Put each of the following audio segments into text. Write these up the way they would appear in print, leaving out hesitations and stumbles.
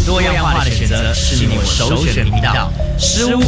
多样化的选择是你我首选频道。失屋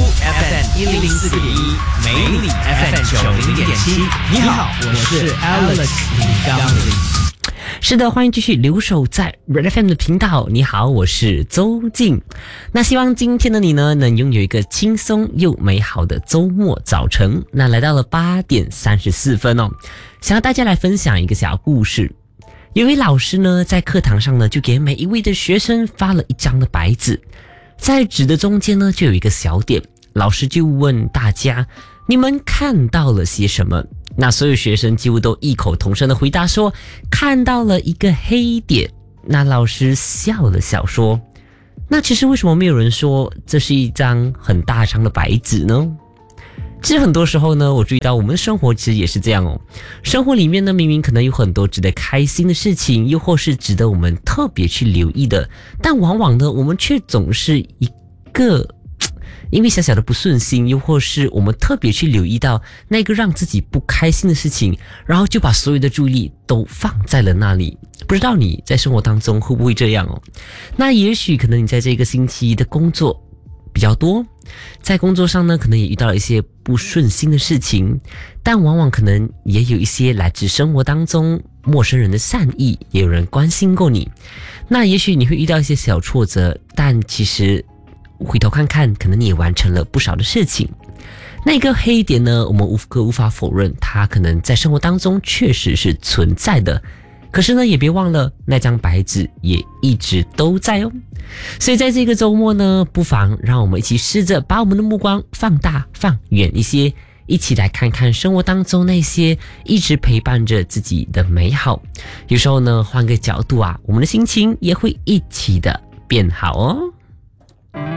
FM104.1，美里 FM90.7。你好，我是 Alex 李刚林。 是的，欢迎继续留守在 Red FM 的频道。你好，我是周静。那希望今天的你呢，能拥有一个轻松又美好的周末早晨。那来到了8点34分哦，想要大家来分享一个小故事。有一位老师呢，在课堂上呢，就给每一位的学生发了一张的白纸，在纸的中间呢，就有一个小点。老师就问大家，你们看到了些什么？那所有学生几乎都异口同声的回答说，看到了一个黑点。那老师笑了笑说，那其实为什么没有人说这是一张很大张的白纸呢？其实很多时候呢，我注意到我们生活其实也是这样哦。生活里面呢，明明可能有很多值得开心的事情，又或是值得我们特别去留意的，但往往呢，我们却总是一个因为小小的不顺心，又或是我们特别去留意到那个让自己不开心的事情，然后就把所有的注意力都放在了那里。不知道你在生活当中会不会这样哦？那也许可能你在这个星期的工作比较多，在工作上呢，可能也遇到了一些不顺心的事情，但往往可能也有一些来自生活当中陌生人的善意，也有人关心过你。那也许你会遇到一些小挫折，但其实回头看看，可能你也完成了不少的事情。那个黑点呢，我们无法否认，它可能在生活当中确实是存在的。可是呢，也别忘了那张白纸也一直都在哦。所以在这个周末呢，不妨让我们一起试着把我们的目光放大放远一些，一起来看看生活当中那些一直陪伴着自己的美好。有时候呢，换个角度啊，我们的心情也会一起的变好哦。